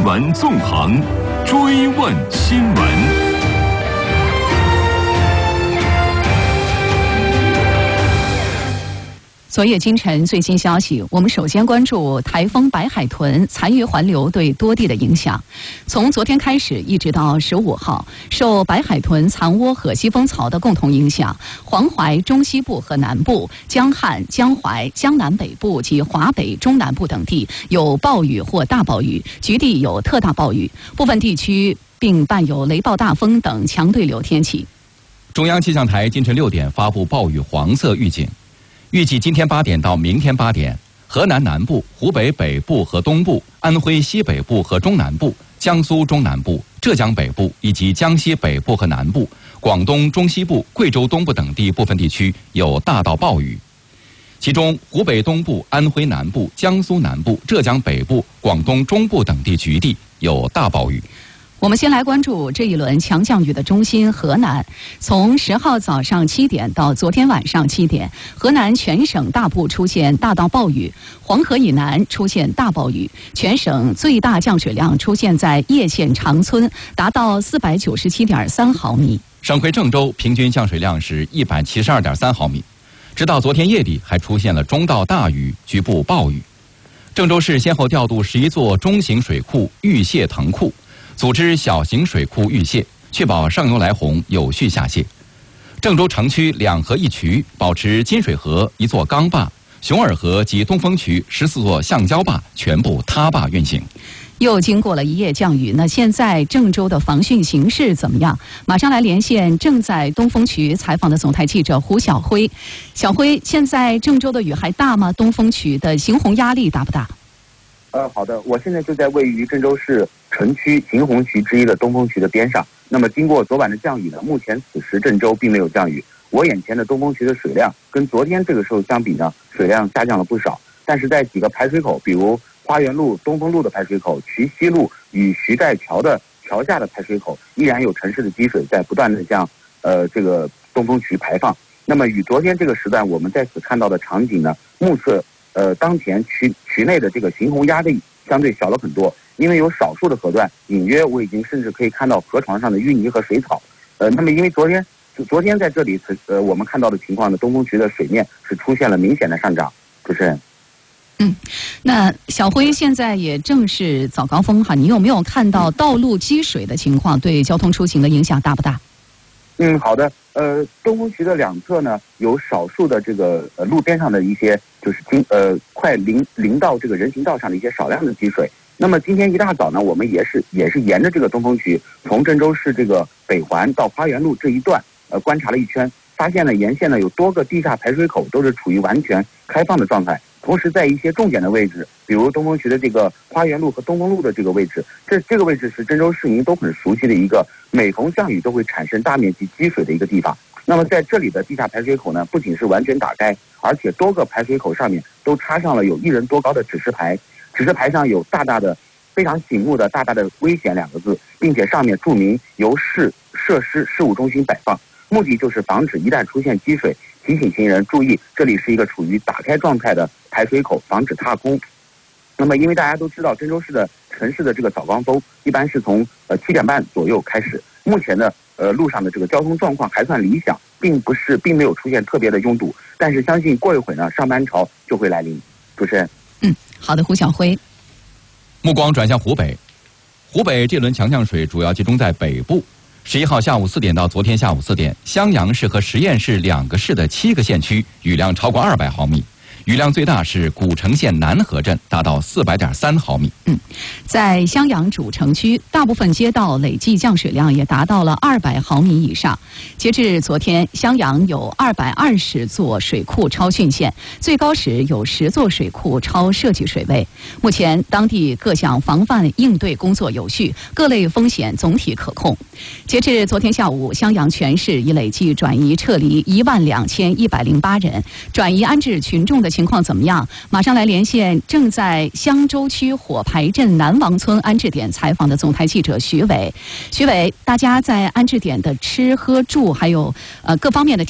新闻纵横，追问新闻。 昨夜今晨最新消息，我们首先关注台风白海豚残余环流对多地的影响。从昨天开始一直到15号，受白海豚残涡和西风槽的共同影响，黄淮中西部和南部、江汉、江淮、江南北部及华北中南部等地有暴雨或大暴雨，局地有特大暴雨，部分地区并伴有雷暴大风等强对流天气。 中央气象台今晨6点发布暴雨黄色预警。预计今天8点到明天8点，河南南部、湖北北部和东部、安徽西北部和中南部、江苏中南部、浙江北部以及江西北部和南部、广东中西部、贵州东部等地部分地区有大到暴雨。其中，湖北东部、安徽南部、江苏南部、浙江北部、广东中部等地局地有大暴雨。 我们先来关注这一轮强降雨的中心河南。从10号早上7点到昨天晚上7点，河南全省大部出现大到暴雨，黄河以南出现大暴雨，全省最大降水量出现在叶县长村，达到497.3毫米。 省会郑州平均降水量是172.3毫米。直到昨天夜里，还出现了中到大雨，局部暴雨。郑州市先后调度11座中型水库预泄腾库，组织小型水库预泄，确保上游来洪有序下泄。郑州城区2河1渠保持金水河1座钢坝、熊耳河及东风渠14座橡胶坝全部塌坝运行。 又经过了一夜降雨，那现在郑州的防汛形势怎么样？马上来连线正在东风渠采访的总台记者胡晓辉。小辉，现在郑州的雨还大吗？东风渠的行洪压力大不大？ 好的，我现在就在位于郑州市城区行洪渠之一的东风渠的边上。那么经过昨晚的降雨呢，目前此时郑州并没有降雨。我眼前的东风渠的水量跟昨天这个时候相比呢，水量下降了不少。但是在几个排水口，比如花园路、东风路的排水口、渠西路与徐寨桥的桥下的排水口，依然有城市的积水在不断的向这个东风渠排放。那么与昨天这个时段我们在此看到的场景呢，目测当前渠内的这个行洪压力相对小了很多，因为有少数的河段隐约我已经甚至可以看到河床上的淤泥和水草。那么因为昨天在这里我们看到的情况呢，东风渠的水面是出现了明显的上涨。主持人。 那小辉现在也正是早高峰哈，你有没有看到道路积水的情况，对交通出行的影响大不大？ 好的。东风渠的两侧呢，有少数的这个路边上的一些就是快淋到这个人行道上的一些少量的积水。那么今天一大早呢，我们也是沿着这个东风渠，从郑州市这个北环到花园路这一段观察了一圈，发现呢沿线呢有多个地下排水口都是处于完全开放的状态。同时在一些重点的位置，比如东风渠的这个花园路和东风路的这个位置，这个位置是郑州市民都很熟悉的一个每逢降雨都会产生大面积积水的一个地方。那么在这里的地下排水口呢，不仅是完全打开，而且多个排水口上面都插上了有1人多高的指示牌，指示牌上有大大的非常醒目的大大的危险2个字，并且上面注明由市设施事务中心摆放，目的就是防止一旦出现积水，提醒行人注意这里是一个处于打开状态的排水口，防止踏空。那么因为大家都知道郑州市的城市的这个早高峰一般是从7点半左右开始，目前的路上的这个交通状况还算理想，并没有出现特别的拥堵，但是相信过一会儿呢上班潮就会来临。主持人。 好的，胡晓辉。 目光转向湖北，湖北这轮强降水主要集中在北部。11号下午4点到昨天下午4点，襄阳市和十堰市2个市的7个县区雨量超过200毫米，雨量最大是古城县南河镇，达到400.3毫米。 在襄阳主城区，大部分街道累计降水量也达到了200毫米以上。截至昨天，襄阳有220座水库超汛线，最高时有10座水库超设计水位。目前，当地各项防范应对工作有序，各类风险总体可控。截至昨天下午，襄阳全市已累计转移撤离12108人，转移安置群众的情况怎么样？马上来连线正在襄州区火牌镇南王村安置点采访的总台记者徐伟。徐伟，大家在安置点的吃喝住还有各方面的